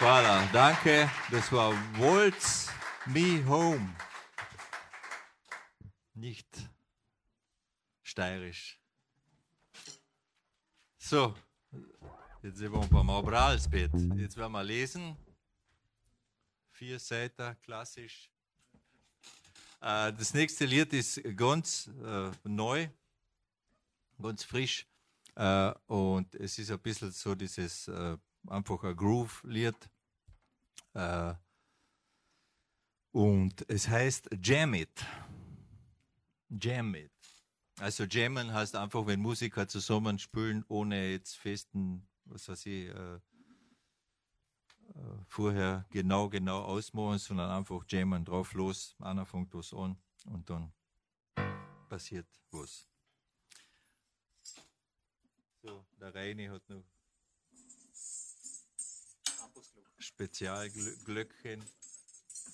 Voilà, danke. Das war Waltz Me Home. Nicht steirisch. So, jetzt sind wir beim Abralsbett. Jetzt werden wir lesen. 4 Seiten, klassisch. Das nächste Lied ist ganz neu, ganz frisch. Und es ist ein bisschen so dieses einfach ein Groove-Lied. Und es heißt Jam It. Jam It. Also jammen heißt einfach, wenn Musiker zusammen spielen, ohne jetzt festen, was weiß ich, vorher genau ausmachen, sondern einfach jammen, drauf los, einer fängt was an und dann passiert was. So, der Reini hat noch Spezialglöckchen.